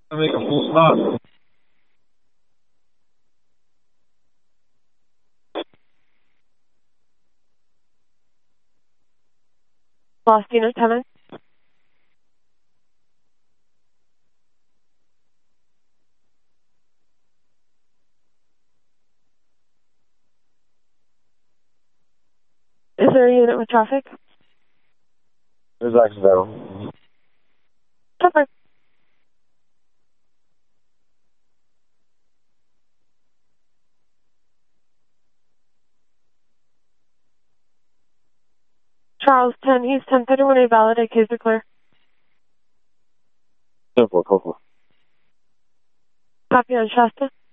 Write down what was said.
I make a full stop. Lost unit 7. Is there a unit with traffic? There's accidental. Okay. Charles 10 East 1031, a valid case are clear. 10-4, 4-4. Copy on Shasta.